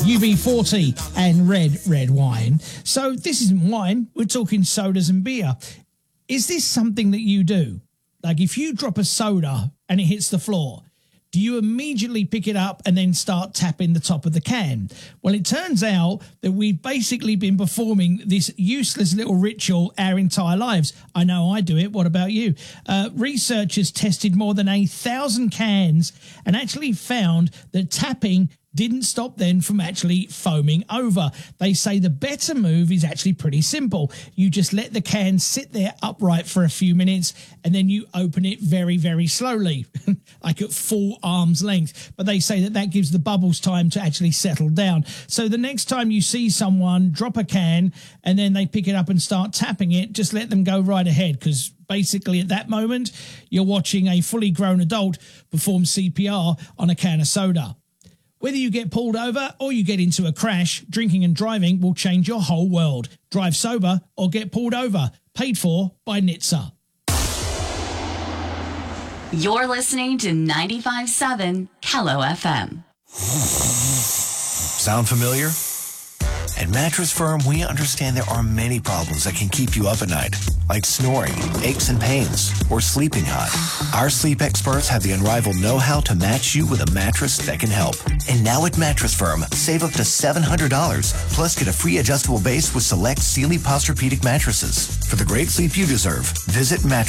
UB40 and red wine. So this isn't wine. We're talking sodas and beer. Is this something that you do? Like if you drop a soda and it hits the floor, do you immediately pick it up and then start tapping the top of the can? Well, it turns out that we've basically been performing this useless little ritual our entire lives. I know I do it. What about you? Researchers tested more than 1,000 cans and actually found that tapping didn't stop them from actually foaming over. They say the better move is actually pretty simple. You just let the can sit there upright for a few minutes and then you open it very, very slowly, like at full arm's length. But they say that that gives the bubbles time to actually settle down. So the next time you see someone drop a can and then they pick it up and start tapping it, just let them go right ahead, because basically at that moment, you're watching a fully grown adult perform CPR on a can of soda. Whether you get pulled over or you get into a crash, drinking and driving will change your whole world. Drive sober or get pulled over. Paid for by NHTSA. You're listening to 95.7 Kello FM. Sound familiar? At Mattress Firm, we understand there are many problems that can keep you up at night, like snoring, aches and pains, or sleeping hot. Our sleep experts have the unrivaled know-how to match you with a mattress that can help. And now at Mattress Firm, save up to $700, plus get a free adjustable base with select Sealy Posturepedic mattresses. For the great sleep you deserve, visit Mattress